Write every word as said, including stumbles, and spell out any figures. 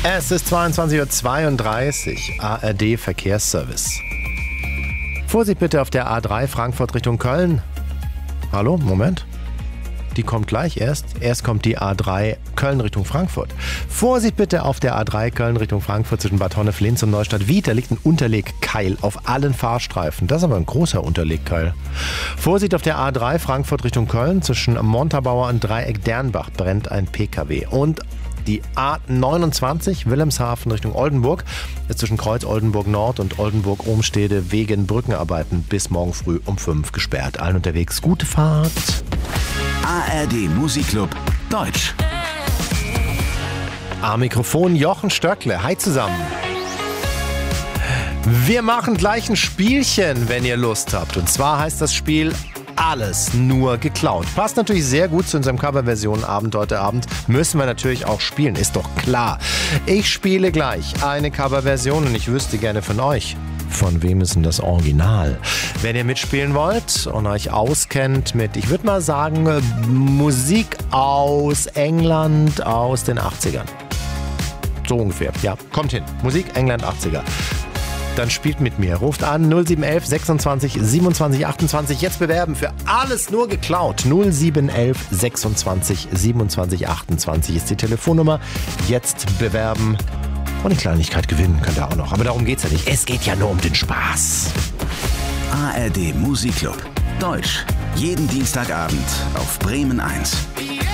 Es ist zweiundzwanzig Uhr zweiunddreißig, A R D Verkehrsservice. Vorsicht bitte auf der A drei Frankfurt Richtung Köln. Hallo, Moment. Die kommt gleich erst. Erst kommt die A drei Köln Richtung Frankfurt. Vorsicht bitte auf der A drei Köln Richtung Frankfurt zwischen Bad Honnef-Linz und Neustadt-Wied. Da liegt ein Unterlegkeil auf allen Fahrstreifen. Das ist aber ein großer Unterlegkeil. Vorsicht auf der A drei Frankfurt Richtung Köln zwischen Montabaur und Dreieck Dernbach brennt ein P K W. Und die A neunundzwanzig Wilhelmshaven Richtung Oldenburg ist zwischen Kreuz Oldenburg Nord und Oldenburg Ohmstede wegen Brückenarbeiten bis morgen früh um fünf gesperrt. Allen unterwegs gute Fahrt. A R D Musikclub Deutsch. Am Mikrofon Jochen Stöckle. Hi zusammen. Wir machen gleich ein Spielchen, wenn ihr Lust habt. Und zwar heißt das Spiel Alles nur geklaut. Passt natürlich sehr gut zu unserem Coverversion Abend heute Abend. Müssen wir natürlich auch spielen, ist doch klar. Ich spiele gleich eine Coverversion und ich wüsste gerne von euch, von wem ist denn das Original? Wenn ihr mitspielen wollt und euch auskennt mit, ich würde mal sagen, Musik aus England aus den achtzigern. So ungefähr, ja, kommt hin. Musik England achtziger. Dann spielt mit mir. Ruft an null sieben eins eins sechsundzwanzig siebenundzwanzig achtundzwanzig. Jetzt bewerben für Alles nur geklaut. null sieben eins eins sechsundzwanzig siebenundzwanzig achtundzwanzig ist die Telefonnummer. Jetzt bewerben. Und eine Kleinigkeit gewinnen könnt ihr auch noch. Aber darum geht's ja nicht. Es geht ja nur um den Spaß. A R D Musikclub Deutsch. Jeden Dienstagabend auf Bremen eins.